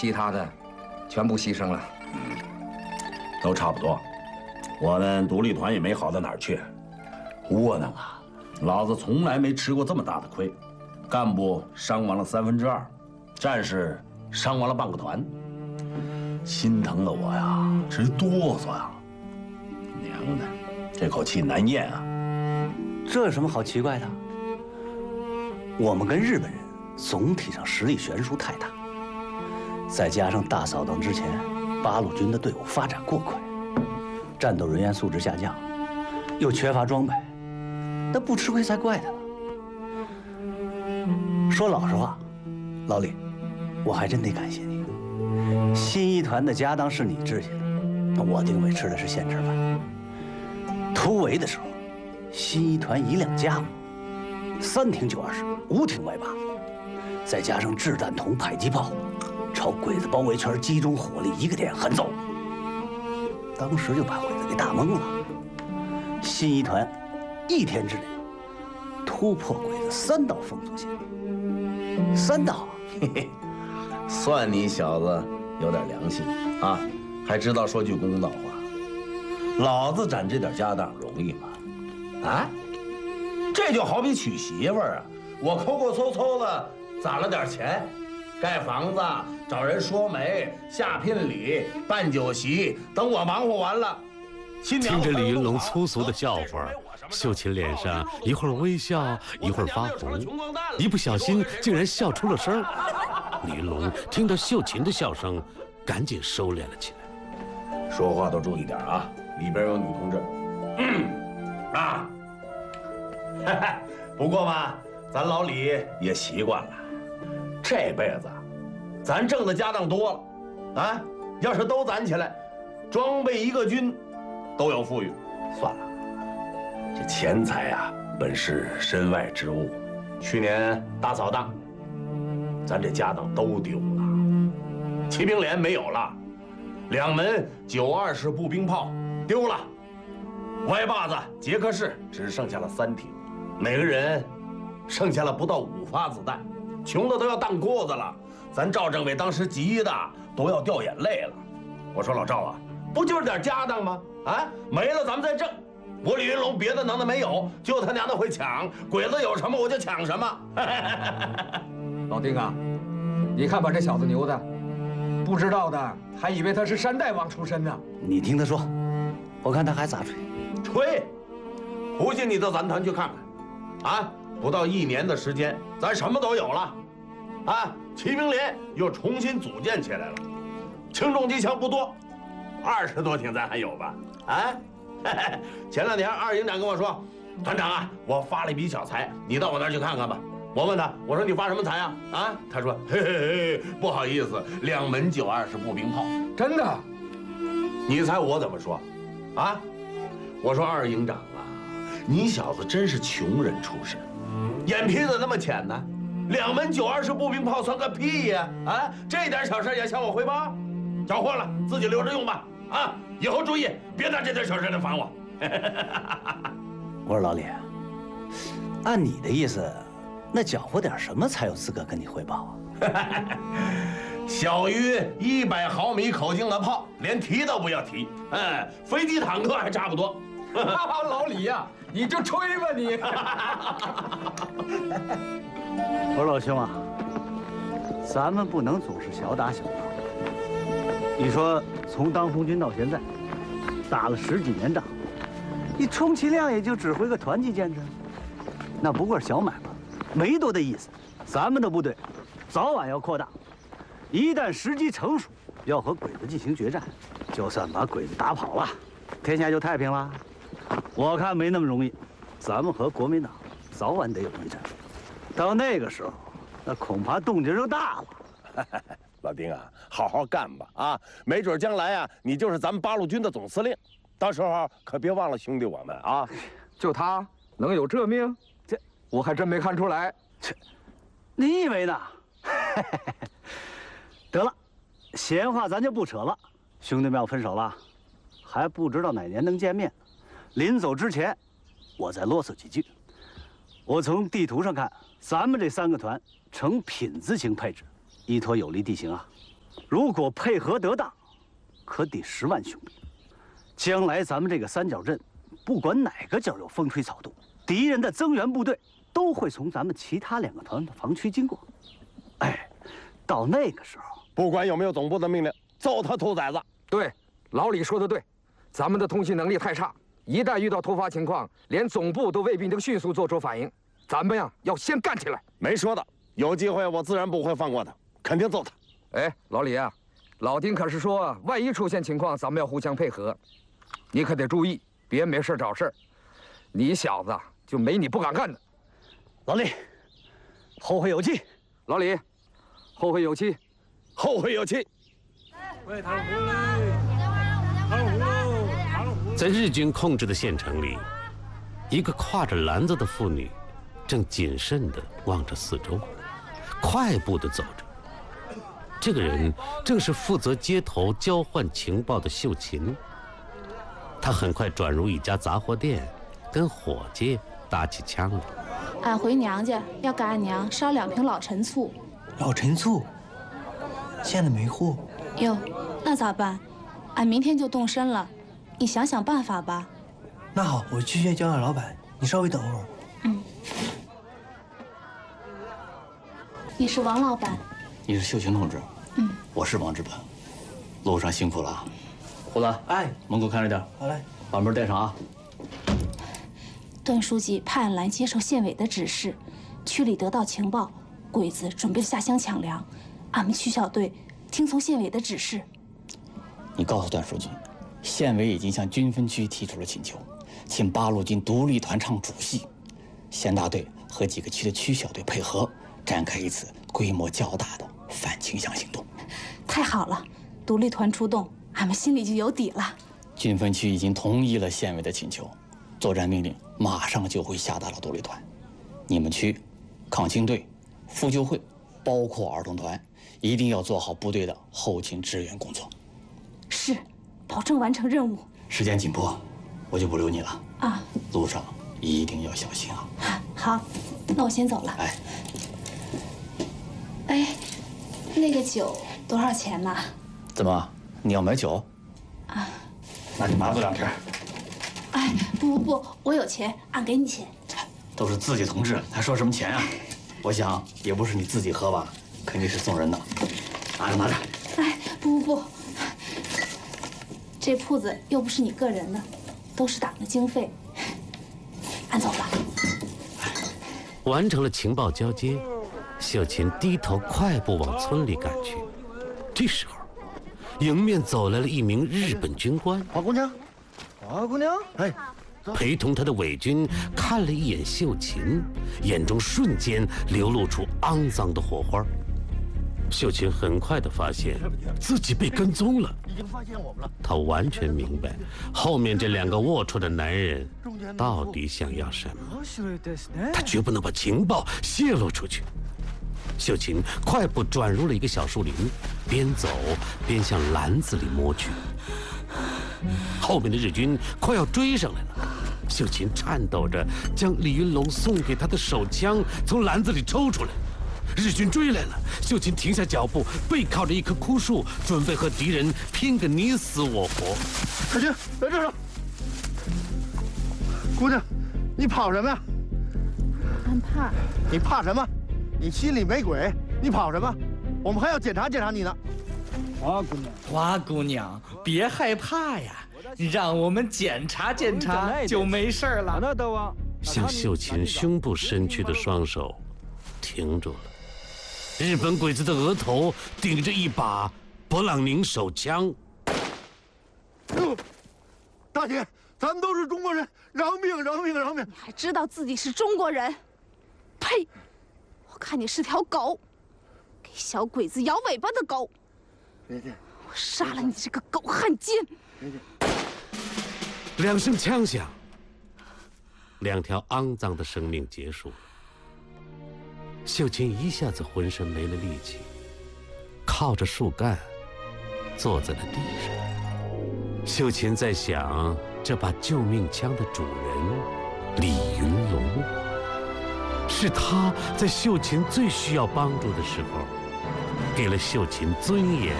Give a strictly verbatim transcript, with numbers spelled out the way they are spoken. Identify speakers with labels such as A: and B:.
A: 其他的全部牺牲了。
B: 嗯，都差不多。我们独立团也没好到哪儿去，窝囊啊！老子从来没吃过这么大的亏，干部伤亡了三分之二，战士伤亡了半个团，心疼的我呀，直哆嗦呀！娘的，这口气难咽啊！
C: 这有什么好奇怪的？我们跟日本人总体上实力悬殊太大，再加上大扫荡之前，八路军的队伍发展过快，战斗人员素质下降，又缺乏装备，那不吃亏才怪的呢。说老实话，老李，我还真得感谢你。新一团的家当是你支下的，那我丁伟吃的是现吃饭。突围的时候，新一团一辆家伙，三挺九二式，五挺外八，再加上掷弹筒、迫击炮，朝鬼子包围圈集中火力，一个点横走。当时就把鬼子给打懵了。新一团一天之内突破鬼子三道封锁线，三道，
B: 嘿嘿，算你小子有点良心啊，还知道说句公道话。老子攒这点家当容易吗？啊，这就好比娶媳妇儿啊，我抠抠搜搜的攒了点钱，盖房子、找人说媒、下聘礼、办酒席，等我忙活完了，新娘
D: 听着李云龙粗俗的笑话，秀琴脸上一会儿微笑，一会儿发红，一不小心竟然笑出了声。李云龙听到秀琴的笑声，赶紧收敛了起来。
B: 说话都注意点啊，里边有女同志。嗯，啊，不过嘛，咱老李也习惯了，这辈子咱挣的家当多了，啊，要是都攒起来，装备一个军都有富裕。算了，这钱财啊，本是身外之物。去年大扫荡，咱这家当都丢了，骑兵连没有了，两门九二式步兵炮丢了，歪把子、捷克式只剩下了三挺，每个人剩下了不到五发子弹，穷的都要荡裤子了。咱赵政委当时急的都要掉眼泪了。我说老赵啊，不就是点家当吗？啊，没了咱们再挣。我李云龙别的能耐没有，就他娘的会抢，鬼子有什么我就抢什么。
A: 老丁啊，你看把这小子牛的，不知道的还以为他是山大王出身呢。
C: 你听他说，我看他还咋吹？
B: 吹！不信你到咱团去看看，啊，不到一年的时间，咱什么都有了，啊，骑兵连又重新组建起来了，轻重机枪不多，二十多挺咱还有吧？啊，前两天二营长跟我说，团长啊，我发了一笔小财，你到我那儿去看看吧。我问他，我说你发什么财啊？啊，他说，嘿嘿嘿，不好意思，两门九二式步兵炮。
A: 真的？
B: 你猜我怎么说？啊？我说二营长啊，你小子真是穷人出身，眼皮子那么浅呢？两门九二式步兵炮算个屁呀！啊，这点小事也向我汇报？缴获了，自己留着用吧。啊，以后注意，别拿这点小事来烦我。
C: 我说老李，按你的意思，那缴获点什么才有资格跟你汇报啊？
B: 小于一百毫米口径的炮，连提都不要提。哎，飞机坦克还差不多。
A: 老李呀、啊，你就吹吧你。
C: 我说老兄啊，咱们不能总是小打小闹。你说从当红军到现在，打了十几年仗，你充其量也就指挥个团级建制，那不过是小买卖，没多大意思。咱们的部队早晚要扩大，一旦时机成熟，要和鬼子进行决战，就算把鬼子打跑了，天下就太平了。我看没那么容易，咱们和国民党早晚得有一战。到那个时候，那恐怕动静就大了。
B: 老丁啊，好好干吧啊！没准将来啊，你就是咱们八路军的总司令，到时候可别忘了兄弟我们啊！
A: 就他能有这命？这我还真没看出来。
C: 这，你以为呢？得了，闲话咱就不扯了。兄弟们要分手了，还不知道哪年能见面。临走之前，我再啰嗦几句。我从地图上看，咱们这三个团呈品字形配置，依托有利地形啊， 如果配合得当，可抵十万兄弟。将来咱们这个三角镇，不管哪个角有风吹草动，敌人的增援部队都会从咱们其他两个团的防区经过。哎，到那个时候，
B: 不管有没有总部的命令，揍他兔崽子。
A: 对，老李说的对，咱们的通信能力太差，一旦遇到突发情况，连总部都未必能迅速做出反应。咱们呀，要先干起来。
B: 没说的，有机会我自然不会放过他，肯定揍他。
A: 哎，老李啊，老丁可是说，万一出现情况，咱们要互相配合，你可得注意，别没事找事。你小子就没你不敢干的。
C: 老李，后会有期。
A: 老李，后会有期。
B: 后会有期。
D: 在日军控制的县城里，一个挎着篮子的妇女正谨慎地望着四周，快步地走着。这个人正是负责街头交换情报的秀琴。他很快转入一家杂货店，跟伙计搭起腔了。
E: 俺回娘家要给俺娘烧两瓶老陈醋。
F: 老陈醋，现在没货。
E: 哟，那咋办？俺明天就动身了，你想想办法吧。
F: 那好，我去先叫上老板，你稍微等会儿。
E: 嗯。你是王老板？
G: 你是秀琴同志？
E: 嗯。
G: 我是王志本。路上辛苦了啊。胡子，
F: 哎，
G: 门口看着点。
F: 好嘞。
G: 把门带上啊。
E: 段书记派俺来接受县委的指示，区里得到情报，鬼子准备下乡抢粮，俺们区小队听从县委的指示。
G: 你告诉段书记，县委已经向军分区提出了请求，请八路军独立团唱主戏，县大队和几个区的区小队配合，展开一次规模较大的反清乡行动。
E: 太好了，独立团出动，俺们心里就有底了。
G: 军分区已经同意了县委的请求，作战命令马上就会下达到独立团。你们区抗清队、妇救会，包括儿童团，一定要做好部队的后勤支援工作。
E: 是，保证完成任务。
G: 时间紧迫，我就不留你了
E: 啊。
G: 路上一定要小心啊。
E: 好，那我先走了。
G: 哎，
E: 哎，那个酒多少钱呢？
G: 怎么，你要买酒？
E: 啊，
G: 那你拿走两瓶。
E: 哎，不不不，我有钱，俺给你钱。
G: 都是自己同志，还说什么钱啊？我想也不是你自己喝吧，肯定是送人的。拿着拿着。
E: 哎，不不不，这铺子又不是你个人的，都是党的经费。俺走了。
D: 完成了情报交接，秀琴低头快步往村里赶去。这时候，迎面走来了一名日本军官。
C: 花姑娘，花姑娘，哎。
D: 陪同他的伪军看了一眼秀琴，眼中瞬间流露出肮脏的火花。秀琴很快地发现自己被跟踪了，
C: 已经发现我们了。
D: 她完全明白后面这两个龌龊的男人到底想要什么，她绝不能把情报泄露出去。秀琴快步转入了一个小树林，边走边向篮子里摸去。后面的日军快要追上来了，秀琴颤抖着将李云龙送给她的手枪从篮子里抽出来。日军追来了，秀琴停下脚步，背靠着一棵枯树，准备和敌人拼个你死我活。
C: 小琴，来这儿！姑娘，你跑什么呀？
E: 俺怕。
C: 你怕什么？你心里没鬼，你跑什么？我们还要检查检查你呢。花姑娘，
F: 花姑娘，别害怕呀，让我们检查检查就没事了。
D: 向秀琴胸部伸去的双手停住了，日本鬼子的额头顶着一把勃朗宁手枪。
C: 大姐，咱们都是中国人，饶命饶命饶命！
E: 你还知道自己是中国人？呸！我看你是条狗，给小鬼子摇尾巴的狗。我杀了你这个狗汉奸！
D: 两声枪响，两条肮脏的生命结束了。秀琴一下子浑身没了力气，靠着树干坐在了地上。秀琴在想，这把救命枪的主人李云龙，是他在秀琴最需要帮助的时候，给了秀琴尊严